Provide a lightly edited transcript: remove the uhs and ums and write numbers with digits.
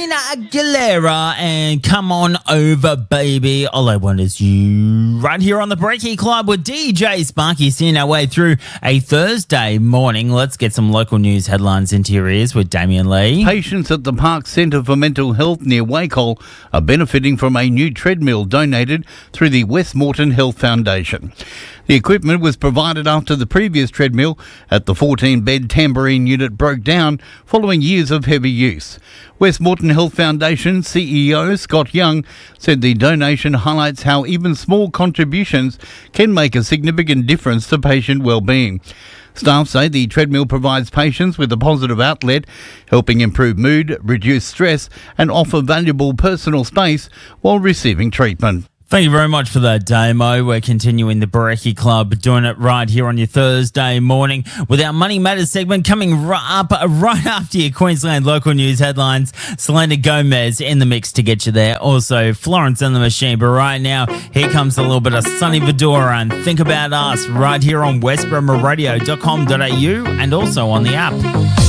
Christina Aguilera and Come On Over, Baby. All I Want Is You. Right here on the Breaky Club with DJ Sparky, seeing our way through a Thursday morning. Let's get some local news headlines into your ears with Damien Lee. Patients at the Park Centre for Mental Health near Wacol are benefiting from a new treadmill donated through the Westmoreton Health Foundation. The equipment was provided after the previous treadmill at the 14-bed Tambourine unit broke down following years of heavy use. Westmoreton Health Foundation CEO Scott Young said the donation highlights how even small contributions can make a significant difference to patient well-being. Staff say the treadmill provides patients with a positive outlet, helping improve mood, reduce stress and offer valuable personal space while receiving treatment. Thank you very much for that, Damo. We're continuing the Brecky Club, doing it right here on your Thursday morning with our Money Matters segment coming up right after your Queensland local news headlines. Selena Gomez in the mix to get you there. Also, Florence and the Machine. But right now, here comes a little bit of Sonny Fedora and Think About Us right here on westbramaradio.com.au and also on the app.